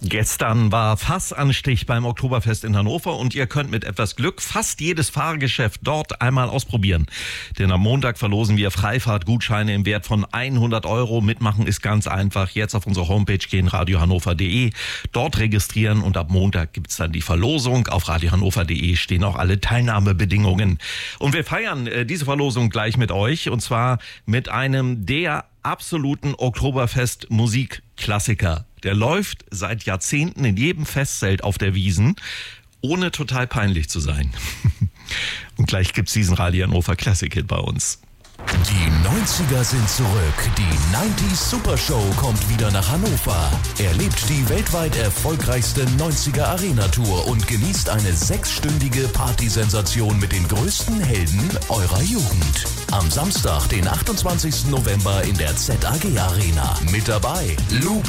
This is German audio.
Gestern war Fassanstich beim Oktoberfest in Hannover und ihr könnt mit etwas Glück fast jedes Fahrgeschäft dort einmal ausprobieren. Denn am Montag verlosen wir Freifahrtgutscheine im Wert von 100 €. Mitmachen ist ganz einfach. Jetzt auf unsere Homepage gehen, radiohannover.de, dort registrieren und ab Montag gibt's dann die Verlosung. Auf radiohannover.de stehen auch alle Teilnahmebedingungen. Und wir feiern diese Verlosung gleich mit euch und zwar mit einem der absoluten Oktoberfest-Musikklassiker. Der läuft seit Jahrzehnten in jedem Festzelt auf der Wiesn, ohne total peinlich zu sein. Und gleich gibt's diesen Radio Hannover Classic Hit bei uns. Die 90er sind zurück. Die 90s Super Show kommt wieder nach Hannover. Erlebt die weltweit erfolgreichste 90er Arena Tour und genießt eine 6-stündige Partysensation mit den größten Helden eurer Jugend. Am Samstag, den 28. November in der ZAG Arena. Mit dabei Lou